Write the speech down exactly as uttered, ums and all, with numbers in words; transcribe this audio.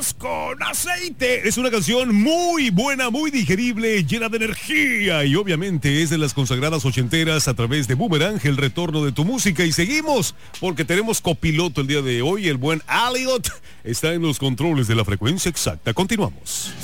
Arroz con aceite. Es una canción muy buena, muy digerible, llena de energía y obviamente es de las consagradas ochenteras a través de Boomerang, el retorno de tu música. Y seguimos porque tenemos copiloto el día de hoy, el buen Elliot está en los controles de la frecuencia exacta. Continuamos.